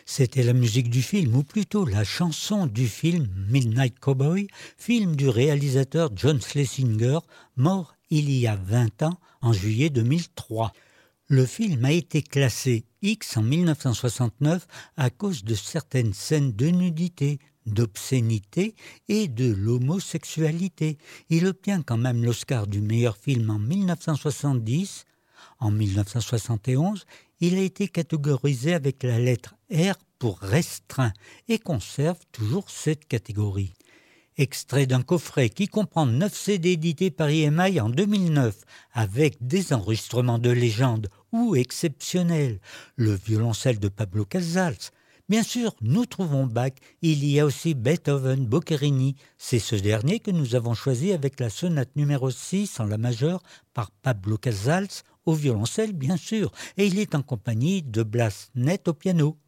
C'était la musique du film, ou plutôt la chanson du film Midnight Cowboy, film du réalisateur John Schlesinger, mort il y a 20 ans, en juillet 2003. Le film a été classé X en 1969 à cause de certaines scènes de nudité, d'obscénité et de l'homosexualité. Il obtient quand même l'Oscar du meilleur film en 1970. En 1971, il a été catégorisé avec la lettre R pour restreint et conserve toujours cette catégorie. Extrait d'un coffret qui comprend 9 CD édités par EMI en 2009 avec des enregistrements de légende ou exceptionnels, le violoncelle de Pablo Casals. Bien sûr, nous trouvons Bach, il y a aussi Beethoven, Boccherini, c'est ce dernier que nous avons choisi avec la sonate numéro 6 en la majeure par Pablo Casals, au violoncelle bien sûr, et il est en compagnie de Blas Net au piano.